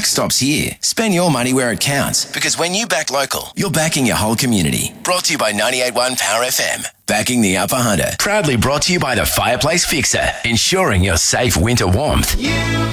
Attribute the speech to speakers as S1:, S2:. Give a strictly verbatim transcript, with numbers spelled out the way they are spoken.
S1: buck stops here. Spend your money where it counts, because when you back local, you're backing your whole community. Brought to you by ninety-eight point one Power F M. Backing the Upper Hunter. Proudly brought to you by the Fireplace Fixer, ensuring your safe winter warmth.
S2: You